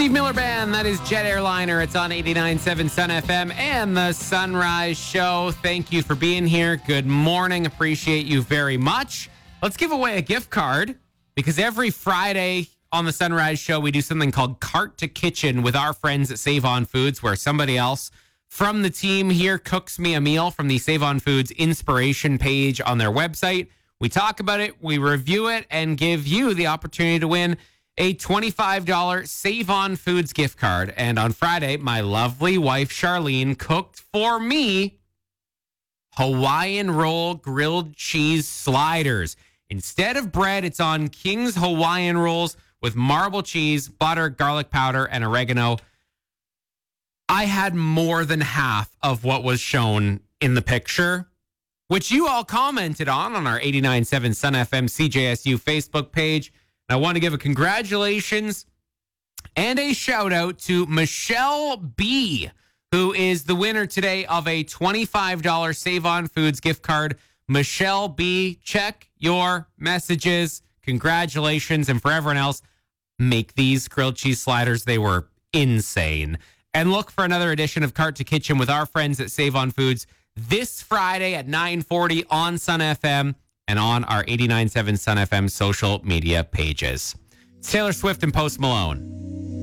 Steve Miller Band, that is Jet Airliner. It's on 89.7 Sun FM and the Sunrise Show. Thank you for being here. Good morning. Appreciate you very much. Let's give away a gift card because every Friday on the Sunrise Show, we do something called Cart to Kitchen with our friends at Save On Foods, where somebody else from the team here cooks me a meal from the Save On Foods inspiration page on their website. We talk about it, we review it, and give you the opportunity to win a $25 Save On Foods gift card. And on Friday, my lovely wife, Charlene, cooked for me Hawaiian roll grilled cheese sliders. Instead of bread, it's on King's Hawaiian rolls with marble cheese, butter, garlic powder, and oregano. I had more than half of what was shown in the picture, which you all commented on our 89.7 Sun FM CJSU Facebook page. I want to give a congratulations and a shout out to Michelle B., who is the winner today of a $25 Save On Foods gift card. Michelle B., check your messages. Congratulations. And for everyone else, make these grilled cheese sliders. They were insane. And look for another edition of Cart to Kitchen with our friends at Save On Foods this Friday at 9:40 on Sun FM and on our 89.7 Sun FM social media pages. It's Taylor Swift and Post Malone.